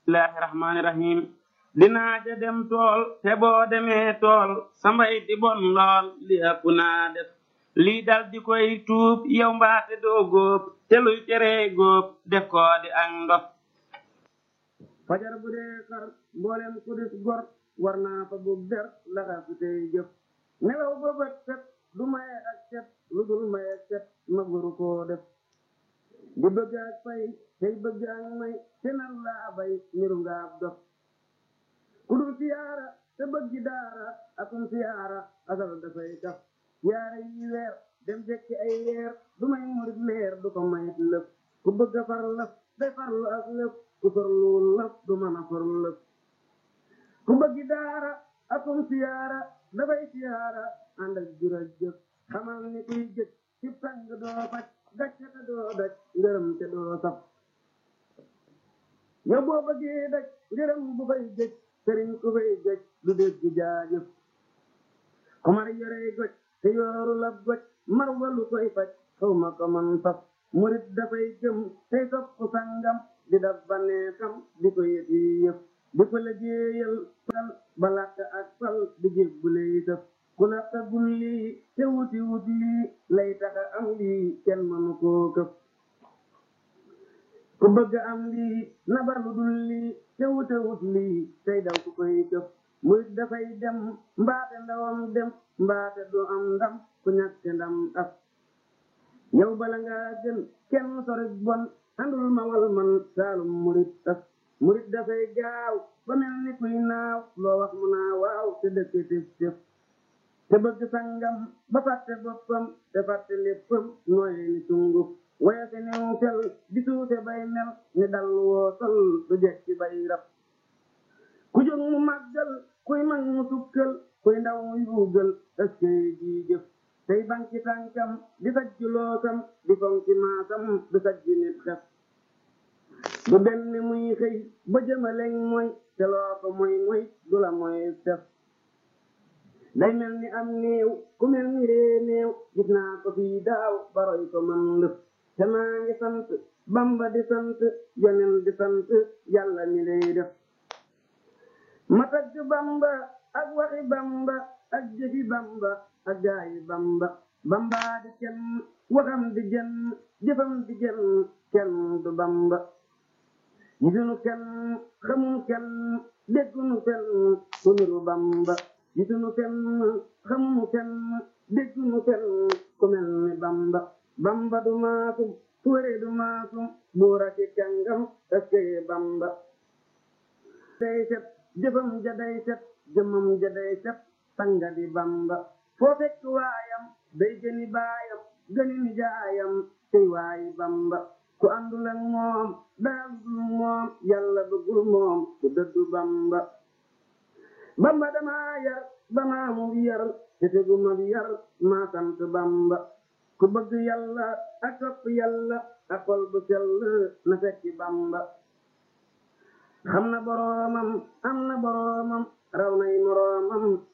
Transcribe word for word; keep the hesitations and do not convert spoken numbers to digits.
bismillahi rahmaani rahim dinaa ja dem tool te boo demee tool sambay di bon lool li ëpp naa def lii dal di koy tuub yow mbaate doo góob te luy teree góob def ko di ak ndof fajar bu dee xar mboolem ku dis gor war naa fa bug der laxasu tey jëf nelaw ba bët set du maye ak set lu dul maye set ma waru koo def di bëgg ak fay tey bëgg ak may te nar laa bay niru nga ab dof ku dul siyaara te bëgg daara akum siyaara asal dafay tax siyaara yi weer dem jekki ay weer du may murit leer du ko mayit lëf ku bëgg a far lëf day farlu ak lëf ku farluwul lëf du mën a farlu lëf ku bëgg daara akum siyaara dafay siyaara ànd ak jur ak jëf xamal ni kuy jëf ci sang doo faj daj te doo daj ngërëm te doo saf yow boo bëggee daj ngërëm bu fay jëj sëriñ ku fay jëj du dégg jaajëf ku mar yorey goj te yooru la goj mar walu koy faj xaw ma ko man faf murit dafay jëm tey sopp sangam di daf baneexam di ko yët yi yëf di ko liggéeyal fal ba làkk ak fal di jébbu lay sëf ku la tagul lii te wuti wut lii lay taxa am lii kenn mënu koo këf ku bëgg am lii nabar lu dul lii te wute wut lii tey daw ku koy këf murit dafay dem mbaate ndawam dem mbaate du am ndam ku ñàkk ndam af yow bala nga gën kenn sorit bon andul ma wal man saalum murit af murit dafay gaaw ba mel ni kuy naaw loo wax mu naa waaw te dëkk tëf tëf te bëgg sangam ba fàtte boppam te fàtte léppam nooye ni sunguf waya se new fel di suute bay mel ni dal woo sol du jekki bay rab ku jóg mu màggal kuy mag mu sukkal kuy ndaw mu yuugal ëskey ji jëf tey banki tànkam di sajju loosam di fonki maasam du sajju nit xef du benn muy xëy ba jëmaleñ mooy te loo ko mooy mooy du la mooy def day mel ni am néew ku mel ni ree néew gis naa ko fii daaw baroy ko man lëf te maa ngi sant bamba di sant yonen di sant yàlla mi lay def ma tagg bamba ak waxi bamba ak jëfi bamba ak gaayi bamba bamba di kenn waxam di jenn jëfam di jenn kenn du bamba gisunu kenn xamunu kenn déggunu kenn ku niru bamba gisunu kenn xamunu kenn déggunu kenn ku mel ni bamba bamba du maasum tuure du maasum buura ci kàngam ëskey bamba day set jëfam ja day set jëmam ja day set sanga di bamba foo fekk waayam day gëni baayam gëni ni jaayam tey waayi bamba ku àndul ak moom daal dul moom yàlla bëggul moom ku dëddu bamba bamba dama yar dama mu yar te teguma bi yar maa sant bamba ku bëgg yàlla ak topp yàlla ak xol bu sell na fekki bamba xam na boroomam am na boroomam raw nay moroomam